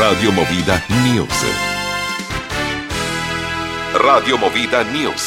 Radio Movida News. Radio Movida News.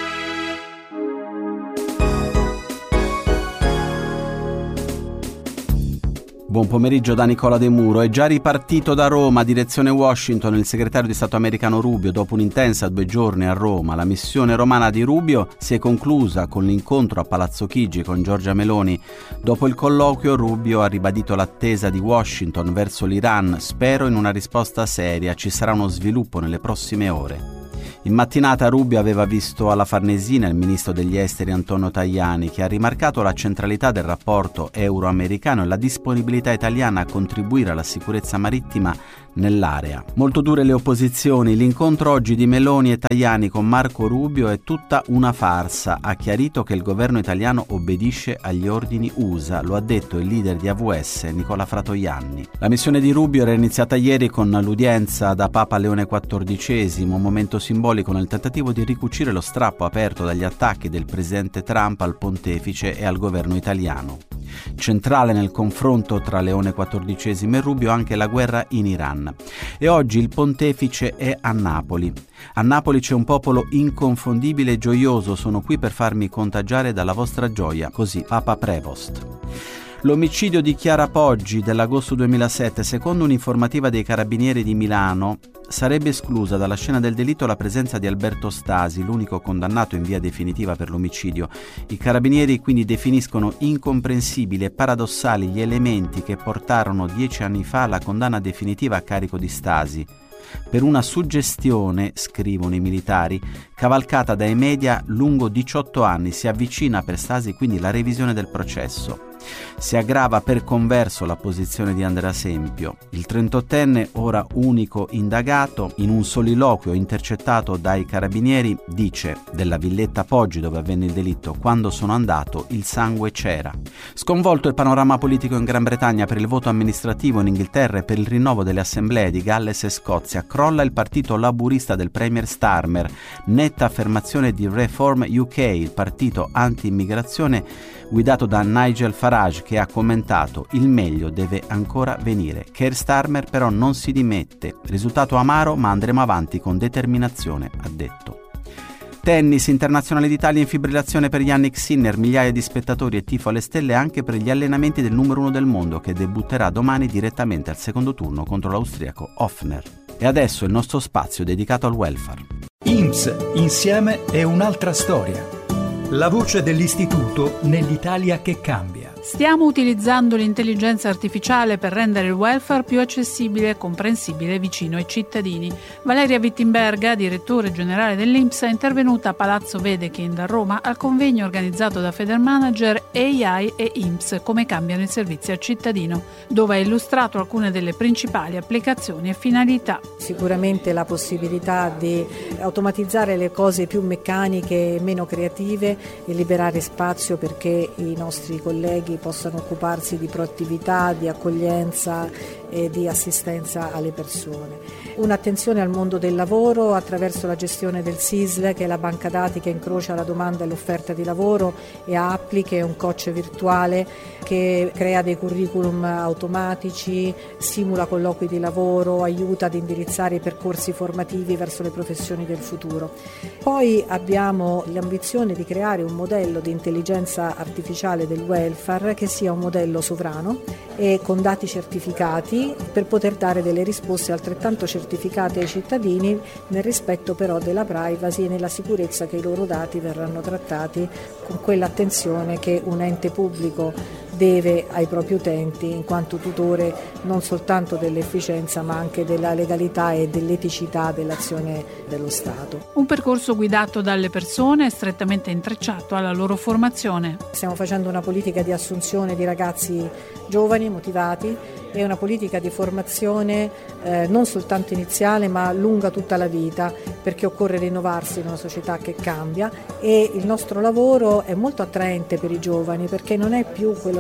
Buon pomeriggio da Nicola De Muro. È già ripartito da Roma, direzione Washington, il segretario di Stato americano Rubio. Dopo un'intensa 2 giorni a Roma, la missione romana di Rubio si è conclusa con l'incontro a Palazzo Chigi con Giorgia Meloni. Dopo il colloquio, Rubio ha ribadito l'attesa di Washington verso l'Iran. Spero in una risposta seria, ci sarà uno sviluppo nelle prossime ore. In mattinata Rubio aveva visto alla Farnesina il ministro degli esteri Antonio Tajani, che ha rimarcato la centralità del rapporto euro-americano e la disponibilità italiana a contribuire alla sicurezza marittima nell'area. Molto dure le opposizioni. L'incontro oggi di Meloni e Tajani con Marco Rubio è tutta una farsa. Ha chiarito che il governo italiano obbedisce agli ordini USA, lo ha detto il leader di AVS Nicola Fratoianni. La missione di Rubio era iniziata ieri con l'udienza da Papa Leone XIV, un momento simbolico nel tentativo di ricucire lo strappo aperto dagli attacchi del presidente Trump al pontefice e al governo italiano. Centrale nel confronto tra Leone XIV e Rubio anche la guerra in Iran. E oggi il pontefice è a Napoli. A Napoli c'è un popolo inconfondibile e gioioso, sono qui per farmi contagiare dalla vostra gioia, così Papa Prevost. L'omicidio di Chiara Poggi dell'agosto 2007, secondo un'informativa dei Carabinieri di Milano, sarebbe esclusa dalla scena del delitto la presenza di Alberto Stasi, l'unico condannato in via definitiva per l'omicidio. I Carabinieri quindi definiscono incomprensibili e paradossali gli elementi che portarono 10 anni fa alla condanna definitiva a carico di Stasi. Per una suggestione, scrivono i militari, cavalcata dai media lungo 18 anni, si avvicina per Stasi quindi la revisione del processo. Si aggrava per converso la posizione di Andrea Sempio. Il 38enne, ora unico indagato, in un soliloquio intercettato dai Carabinieri, dice della villetta Poggi dove avvenne il delitto: quando sono andato il sangue c'era. Sconvolto il panorama politico in Gran Bretagna per il voto amministrativo in Inghilterra e per il rinnovo delle assemblee di Galles e Scozia, crolla il partito laburista del premier Starmer. Netta affermazione di Reform UK, il partito anti-immigrazione guidato da Nigel Farage, che ha commentato: il meglio deve ancora venire. Keir Starmer però non si dimette. Risultato amaro, ma andremo avanti con determinazione, ha detto. Tennis, internazionale d'Italia in fibrillazione per Jannik Sinner, migliaia di spettatori e tifo alle stelle anche per gli allenamenti del numero 1 del mondo, che debutterà domani direttamente al secondo turno contro l'austriaco Hofner. E adesso il nostro spazio dedicato al welfare. INPS, insieme è un'altra storia. La voce dell'istituto nell'Italia che cambia. Stiamo utilizzando l'intelligenza artificiale per rendere il welfare più accessibile, comprensibile e vicino ai cittadini. Valeria Wittenberga, direttore generale dell'INPS, è intervenuta a Palazzo Wedekind a Roma al convegno organizzato da Federmanager AI e INPS, come cambiano i servizi al cittadino, dove ha illustrato alcune delle principali applicazioni e finalità. Sicuramente la possibilità di automatizzare le cose più meccaniche e meno creative e liberare spazio perché i nostri colleghi possano occuparsi di proattività, di accoglienza e di assistenza alle persone. Un'attenzione al mondo del lavoro attraverso la gestione del SISL, che è la banca dati che incrocia la domanda e l'offerta di lavoro, e Appli, che è un coach virtuale che crea dei curriculum automatici, simula colloqui di lavoro, aiuta ad indirizzare i percorsi formativi verso le professioni del futuro. Poi abbiamo l'ambizione di creare un modello di intelligenza artificiale del welfare che sia un modello sovrano e con dati certificati per poter dare delle risposte altrettanto certificate ai cittadini, nel rispetto però della privacy e nella sicurezza che i loro dati verranno trattati con quell'attenzione che un ente pubblico deve ai propri utenti in quanto tutore non soltanto dell'efficienza ma anche della legalità e dell'eticità dell'azione dello Stato. Un percorso guidato dalle persone e strettamente intrecciato alla loro formazione. Stiamo facendo una politica di assunzione di ragazzi giovani, motivati, e una politica di formazione non soltanto iniziale ma lunga tutta la vita, perché occorre rinnovarsi in una società che cambia, e il nostro lavoro è molto attraente per i giovani perché non è più quello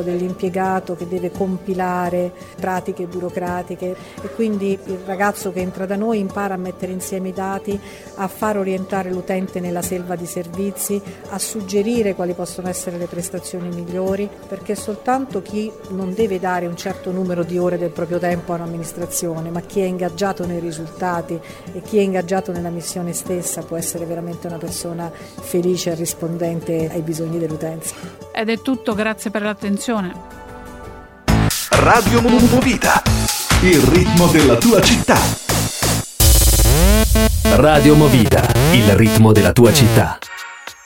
dell'impiegato che deve compilare pratiche burocratiche, e quindi il ragazzo che entra da noi impara a mettere insieme i dati, a far orientare l'utente nella selva di servizi, a suggerire quali possono essere le prestazioni migliori, perché soltanto chi non deve dare un certo numero di ore del proprio tempo a un'amministrazione, ma chi è ingaggiato nei risultati e chi è ingaggiato nella missione stessa può essere veramente una persona felice e rispondente ai bisogni dell'utenza. Ed è tutto, grazie per l'attenzione. Radio Movida, il ritmo della tua città. Radio Movida, il ritmo della tua città.